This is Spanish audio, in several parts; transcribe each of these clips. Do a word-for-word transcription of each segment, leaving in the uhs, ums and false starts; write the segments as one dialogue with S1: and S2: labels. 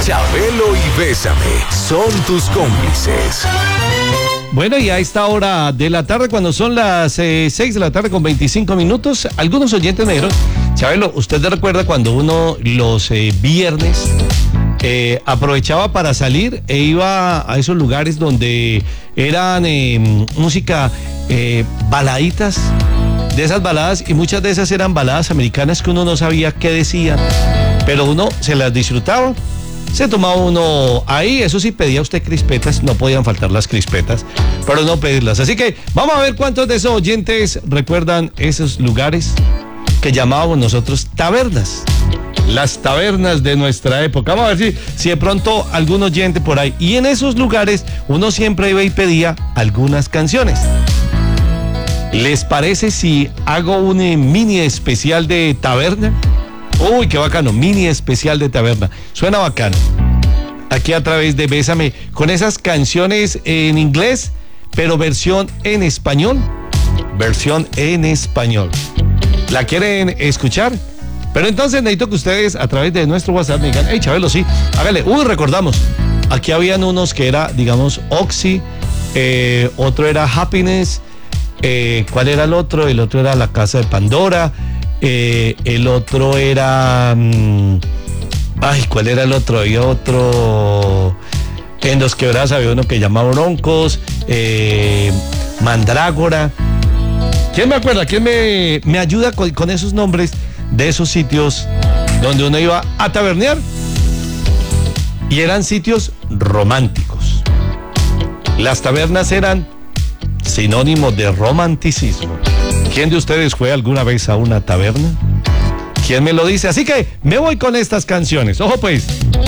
S1: Chabelo y Bésame son tus cómplices.
S2: Bueno, y a esta hora de la tarde, cuando son las eh, seis de la tarde con veinticinco minutos, algunos oyentes me dijeron, Chabelo, ¿usted recuerda cuando uno los eh, viernes eh, aprovechaba para salir e iba a esos lugares donde eran eh, música, eh, baladitas, de esas baladas, y muchas de esas eran baladas americanas que uno no sabía qué decían, pero uno se las disfrutaba? Se tomaba uno ahí, eso sí, pedía usted crispetas, no podían faltar las crispetas, pero no pedirlas. Así que vamos a ver cuántos de esos oyentes recuerdan esos lugares que llamábamos nosotros tabernas. Las tabernas de nuestra época. Vamos a ver si, si de pronto algún oyente por ahí. Y en esos lugares uno siempre iba y pedía algunas canciones. ¿Les parece si hago un eh, mini especial de taberna? Uy, qué bacano, mini especial de taberna. Suena bacano. Aquí a través de Bésame, con esas canciones en inglés, pero versión en español. Versión en español. ¿La quieren escuchar? Pero entonces necesito que ustedes a través de nuestro WhatsApp me digan, hey, Chabelo, sí, hágale. Uy, recordamos, aquí habían unos que era, digamos, Oxy, eh, otro era Happiness, eh, ¿cuál era el otro? El otro era La Casa de Pandora. Eh, el otro era mmm, ay, ¿cuál era el otro? Había otro en Los Quebradas, había uno que llamaba Broncos, eh, Mandrágora. ¿Quién me acuerda? ¿Quién me, me ayuda con, con esos nombres de esos sitios donde uno iba a tabernear? Y eran sitios románticos. Las tabernas eran sinónimo de romanticismo. ¿Quién de ustedes fue alguna vez a una taberna? ¿Quién me lo dice? Así que me voy con estas canciones. Ojo pues.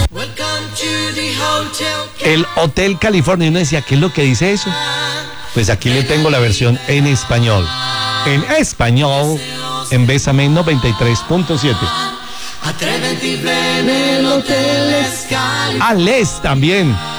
S2: El Hotel California. Y uno decía, ¿qué es lo que dice eso? Pues aquí le tengo la versión en español. En español, en Bésame noventa y tres punto siete. Ales también.